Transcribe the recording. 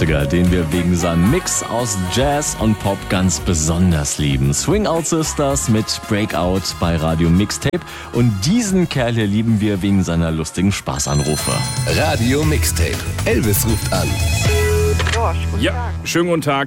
80er, den wir wegen seinem Mix aus Jazz und Pop ganz besonders lieben. Swing Out Sisters mit Breakout bei Radio Mixtape. Und diesen Kerl hier lieben wir wegen seiner lustigen Spaßanrufe. Radio Mixtape. Elvis ruft an. Ja, schönen guten Tag.